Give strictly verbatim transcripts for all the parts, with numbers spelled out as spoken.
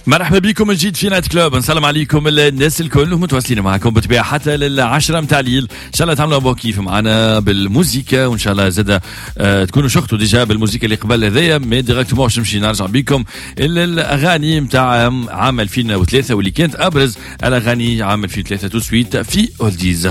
مرحبا بكم من جديد في نايت كلوب. نسلم عليكم الناس الكل متواصلين معكم بالطبيعه حتى للعشرة متاع الليل. ان شاء الله تعملوا ابو كيف معنا بالموسيقى، وان شاء الله زاد آه تكونوا شفتوا ديجا بالموسيقى اللي قبل هذايا. مي ديريكتومون باش نمشي نرجع بكم الاغاني متاع عام ألفين وثلاثة واللي كانت ابرز الاغاني عام ألفين وثلاثة تو سويت في اولديز.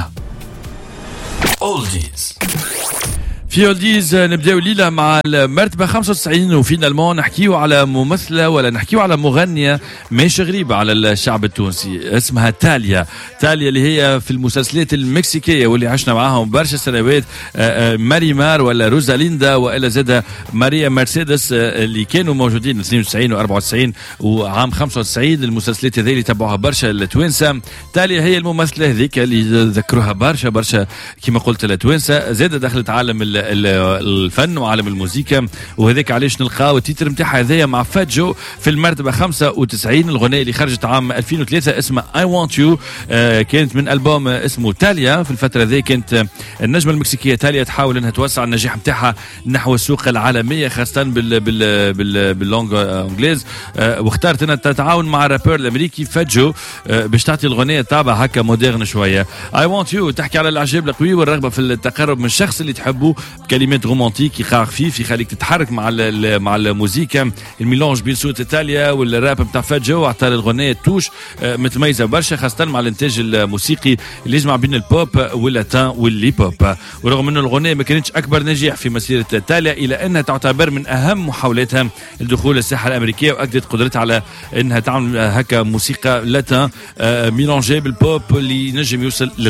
اولديز في اولديز نبداو الليله مع المرتبه خمسة وتسعين، وفينالمون نحكيو على ممثله ولا نحكيو على مغنيه ماشي غريبه على الشعب التونسي، اسمها تاليا. تاليا اللي هي في المسلسلات المكسيكيه واللي عشنا معاهم برشا سنوات، ماري مار ولا روزاليندا والا زاده ماريا مرسيدس اللي كانوا موجودين اثنين وتسعين وأربعة وتسعين وعام خمسة وتسعين. المسلسلات هذه اللي تبعوها برشا التوانسه. تاليا هي الممثله هذيك اللي ذكروها برشا برشا كما قلت التوانسه، زاده دخلت عالم الفن وعالم الموسيقى، وهذاك علاش نلقاو التيتر نتاعها هذايا مع فاجو في المرتبه خمسة وتسعين. الغناء اللي خرجت عام ألفين وثلاثة اسمها I Want You، آه كانت من ألبوم اسمه تاليا. في الفتره هذه كانت النجمه المكسيكيه تاليا تحاول انها توسع النجاح نتاعها نحو السوق العالميه خاصه بال بال بال باللونغ انجليز، آه واختارت انها تتعاون مع الرابر الامريكي فاجو آه باش تعطي الغناء طابع هكا مودرن شويه. I Want You تحكي على الاعجاب القوي والرغبه في التقرب من الشخص اللي تحبه، كلمات رومانتيك يقع خفيف يخليك تتحرك مع مع الموسيقى. الميلونج بين صوت ايطاليا والراب نتاع فاجو اعطى الغناء توش متميزه برشا خاصه مع الانتاج الموسيقي اللي يجمع بين البوب واللاتان واللي بوب. ورغم انه الغناء ما كانتش اكبر نجاح في مسيره تاليا الا انها تعتبر من اهم محاولاتها لدخول الساحه الامريكيه، واكدت قدرتها على انها تعمل هكا موسيقى لاتان ميلونجي بالبوب اللي نجم يوصل